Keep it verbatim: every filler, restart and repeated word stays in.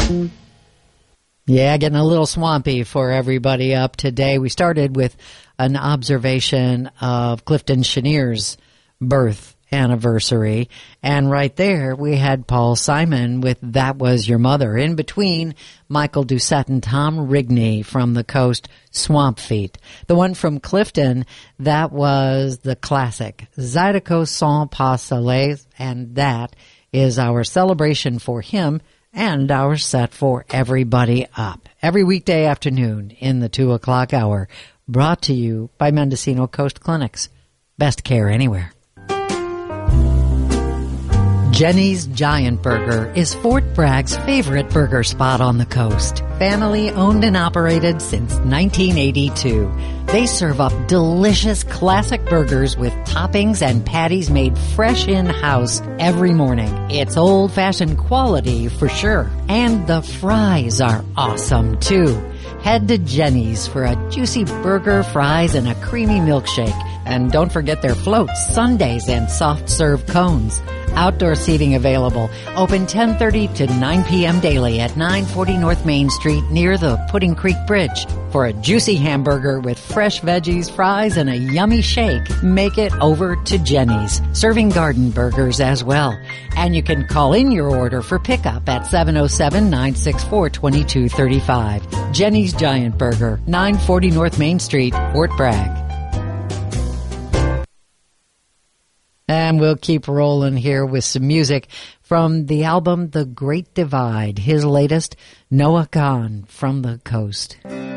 Yeah, getting a little swampy for everybody up today. We started with an observation of Clifton Cheniere's birth anniversary. And right there, we had Paul Simon with That Was Your Mother. In between, Michael Doucette and Tom Rigney from the Coast, Swamp Feet. The one from Clifton, that was the classic, Zydeco Sans Pas Soleil, and that is our celebration for him and our set for everybody up. Every weekday afternoon in the two o'clock hour, brought to you by Mendocino Coast Clinics. Best care anywhere. Jenny's Giant Burger is Fort Bragg's favorite burger spot on the coast. Family owned and operated since nineteen eighty-two. They serve up delicious classic burgers with toppings and patties made fresh in-house every morning. It's old-fashioned quality for sure. And the fries are awesome too. Head to Jenny's for a juicy burger, fries, and a creamy milkshake. And don't forget their floats, sundaes, and soft-serve cones. Outdoor seating available. Open ten thirty to nine p.m. daily at nine forty North Main Street near the Pudding Creek Bridge. For a juicy hamburger with fresh veggies, fries, and a yummy shake, make it over to Jenny's. Serving garden burgers as well. And you can call in your order for pickup at seven oh seven, nine six four, two two three five. Jenny's Giant Burger, nine forty North Main Street, Fort Bragg. And we'll keep rolling here with some music from the album The Great Divide, his latest, Noah Kahan from the Coast.